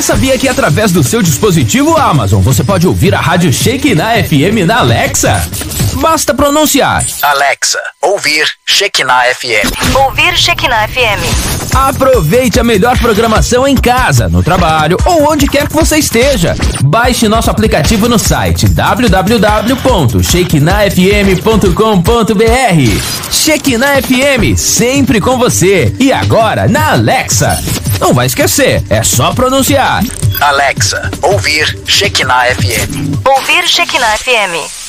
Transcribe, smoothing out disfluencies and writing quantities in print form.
Você sabia que através do seu dispositivo Amazon você pode ouvir a rádio Shekinah FM na Alexa? Basta pronunciar: Alexa, ouvir Shekinah FM. Ouvir Shekinah FM. Aproveite a melhor programação em casa, no trabalho ou onde quer que você esteja. Baixe nosso aplicativo no site www.shekinahfm.com.br. Shekinah FM, sempre com você. E agora na Alexa. Não vai esquecer, é só pronunciar: Alexa, ouvir Shekinah FM. Ouvir Shekinah FM.